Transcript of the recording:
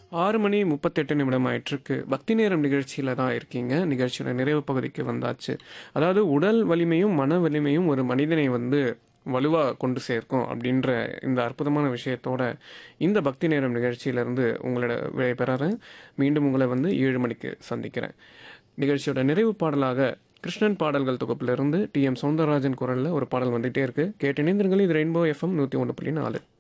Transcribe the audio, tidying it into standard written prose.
6 மணி 38 நிமிடம் ஆயிட்டிருக்கு. பக்தி நேரம் நிகழ்ச்சியில தான் இருக்கீங்க. நிகழ்ச்சியோட நிறைவு பகுதிக்கு வந்தாச்சு. அதாவது உடல் வலிமையும், மன வலிமையும் ஒரு மனிதனை வலுவா கொண்டு சேர்க்கும் அப்படின்ற இந்த அற்புதமான விஷயத்தோட இந்த பக்தி நேரம் நிகழ்ச்சியிலிருந்து உங்களோட விடைபெறறேன். மீண்டும் உங்களை 7 மணிக்கு சந்திக்கிறேன். நிகழ்ச்சியோட நிறைவு பாடலாக கிருஷ்ணன் பாடல்கள் தொகுப்பிலிருந்து டி.எம். சௌந்தரராஜன் குரல்ல ஒரு பாடல் வந்துட்டே இருக்கு. கேட்டு இணைந்திருங்கள். இது ரெயின்போ எஃப்எம் 101.4.